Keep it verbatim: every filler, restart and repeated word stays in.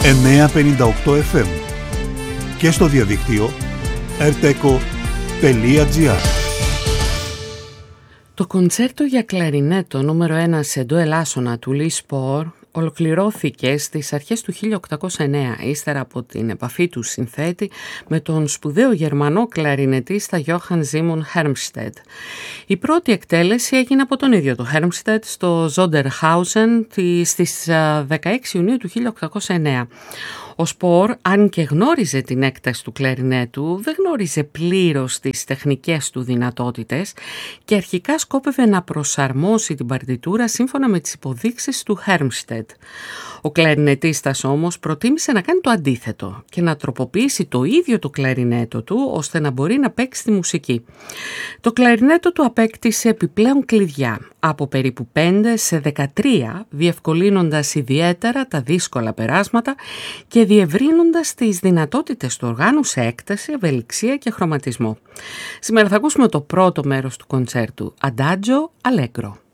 εννιακόσια πενήντα οκτώ εφ εμ και στο διαδίκτυο ερτέκο τελεία τζι άρ. Το κοντσέρτο για κλαρινέτο νούμερο ένα σε ντο ελάσσονα του Λι Σπορ ολοκληρώθηκε στις αρχές του χίλια οκτακόσια εννέα, ύστερα από την επαφή του συνθέτη με τον σπουδαίο Γερμανό κλαρινετίστα Johann Simon Hermstedt. Η πρώτη εκτέλεση έγινε από τον ίδιο το Hermstedt στο Zonderhausen στις δεκαέξι Ιουνίου του χίλια οκτακόσια εννέα. Ο Σπορ, αν και γνώριζε την έκταση του κλαρινέτου, δεν γνώριζε πλήρως τις τεχνικές του δυνατότητες και αρχικά σκόπευε να προσαρμόσει την παρτιτούρα σύμφωνα με τις υποδείξεις του Hermstedt. Ο κλαρινετίστας όμως προτίμησε να κάνει το αντίθετο και να τροποποιήσει το ίδιο το κλαρινέτο του ώστε να μπορεί να παίξει τη μουσική. Το κλαρινέτο του απέκτησε επιπλέον κλειδιά, από περίπου πέντε σε δεκατρία, διευκολύνοντας ιδιαίτερα τα δύσκολα περάσματα και διευρύνοντας τις δυνατότητες του οργάνου σε έκταση, ευελιξία και χρωματισμό. Σήμερα θα ακούσουμε το πρώτο μέρος του κοντσέρτου, Adagio Allegro.